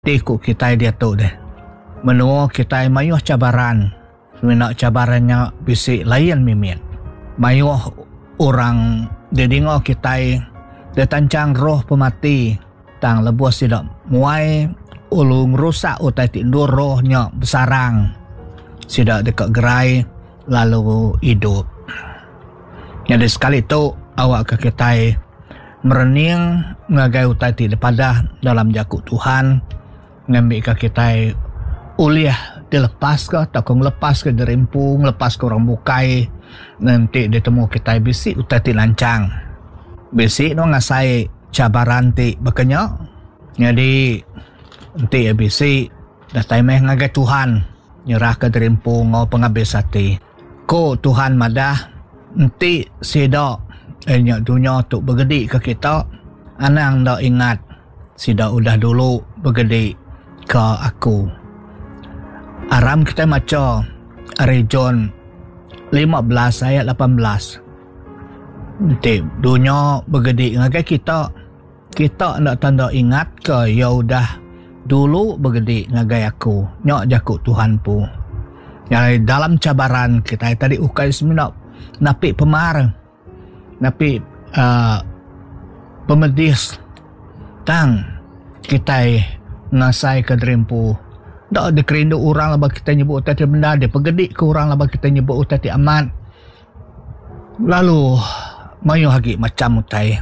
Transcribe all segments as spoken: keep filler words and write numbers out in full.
Tikuk kita dia tu deh. Menua kita mayuh cabaran. Sebenarnya cabarannya bisik lain mimin. Mayuh orang dia dengar kita dia tancang roh pemati. Tang lebuh sidak muai ulung rusak utai tindur rohnya besarang. Sidak dekat gerai lalu hidup. Jadi sekali tu awak ke kita merening ngagai utai ti daripada dalam jakuk Tuhan. Ngambil ke kita uliah dilepas ke atau ngelepas ke derimpung, lepas ke orang bukai, nanti ditemu kita bisik utai ti lancang. Bisik no ngasai cabaran ti berkenyak. Jadi nanti ya bisik datai meh ngagai Tuhan nyerah ke derimpung ngau pengabis hati. Ko Tuhan madah nanti sidak enyak dunia tu bergedi ke kita. Anang dak ingat sidak udah dulu bergedi ke aku. Aram kita maca ari John lima belas ayat lapan belas. Nanti dunia bergedi ngagai kita. Kita nak tanda ingat ke ya udah dulu bergedi ngagai aku. Nyok jakuk Tuhan pu. Yang dalam cabaran kita tadi ukai seminap napi pemar. Napi uh, pemedis tang kita ngasai ke derimpu. Tak ada kerindu orang lah kita nyebut utati benda dia. Pergedik ke orang lah kita nyebut utati amat. Lalu mayu lagi macam utai.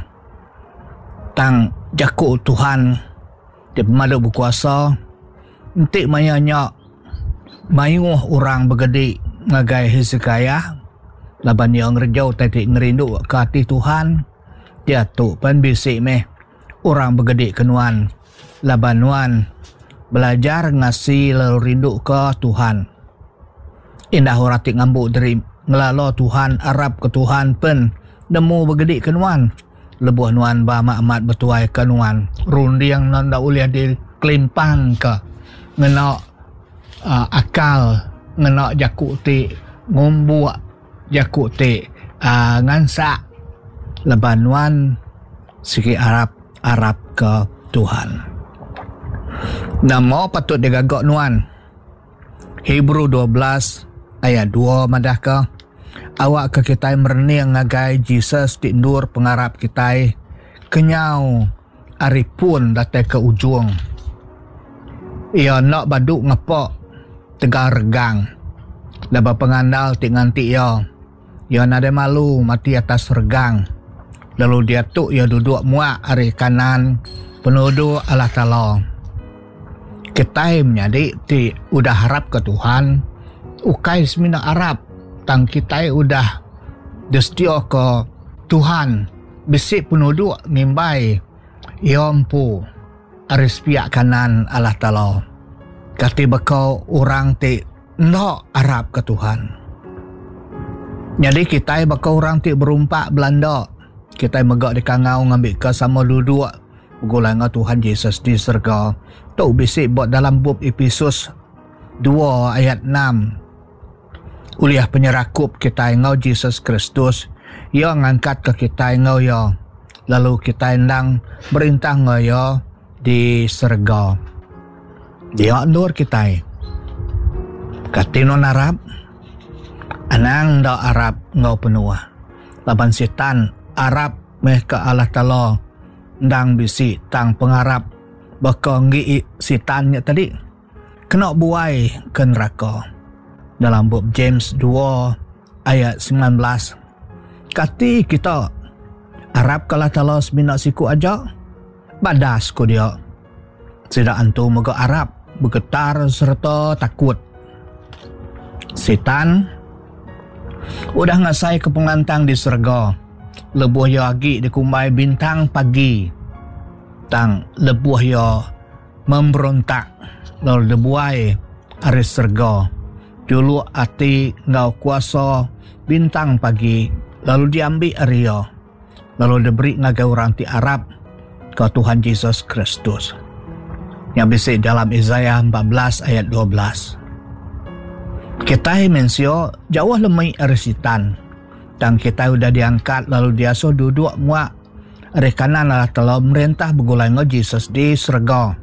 Tang jakuk Tuhan dia pemada berkuasa. Nanti mayu nyak mayu orang bergedik ngagai Hezekiah. Laban yang ngerjau tadi ngerindu ke hati Tuhan. Dia tu pan bisik meh orang bergedik kenuan. Laban nuan belajar ngasih lalu rindu ke Tuhan. Indah horati ngambuk dari ngelalo Tuhan, Arab ke Tuhan pen nemu bergedik kenuan. Lebuh nuan ba amat betuai kenuan. Rundi yang nanda uliah di kelimpang ke. Ngena uh, akal, ngena jakuk ti ngumbuak jakuk ti uh, ngansak. Leban nuan sikit Arab Arab ke Tuhan. Nama patut digagak nuan. Hebrew dua belas ayat dua madah ke. Awak ke kita merening ngagai Jesus tindur pengarap kita. Kenyau aripun datang ke ujung. Ia nak baduk ngepok tegar regang. Laba pengandal tinganti ia. Ia nade malu mati atas regang. Lalu dia tu ia duduk muak ari kanan penuduh Allah Ta'ala. Kita menjadi ti udah harap ke Tuhan. Ukai semina Arab. Tang kita udah destia ke Tuhan. Bisik penuduh mimbai. Iampu aris pihak kanan Allah Ta'ala. Kati bakau orang ti nak Arab ke Tuhan. Jadi kita bakau orang ti berumpak Belanda. Kita megak di kangau ngambil ke sama duduk. Gulai dengan Tuhan Yesus di surga. Tu bisik buat dalam bab Efesus dua ayat enam. Uliah penyerakup kita ngau Yesus Kristus. Ia ngangkat ke kita ngau ya. Lalu kita endang berintah ngau ya di surga. Dia nur kita. Katinon Arab. Anang da Arab ngau penua. Laban setan Arab meh ke Allah Ta'ala. Ndang bisi tang pengharap bakal ngi sitannya tadi kena buai ke neraka. Dalam bab James dua ayat sembilan belas. Kati kita Arab kalau Ta'ala semina siku aja badas ko dia. Tidak antu moga Arab bergetar serta takut. Setan udah ngasai ke pengantang di surga. Lebuh ya lagi dikumbai bintang pagi. Tang lebuh ya memberontak. Lalu debuai aris serga. Dulu hati ngau kuasa bintang pagi. Lalu diambil aria. Lalu diberi ngagai orang ti Arab ke Tuhan Yesus Kristus. Yang bisik dalam Isaiah empat belas ayat dua belas. Kita mensio jauh lemai arisitan. Dan kita sudah diangkat lalu dia so duduk muak. Ari kanan Allah telah merintah bergulai dengan Yesus di surga.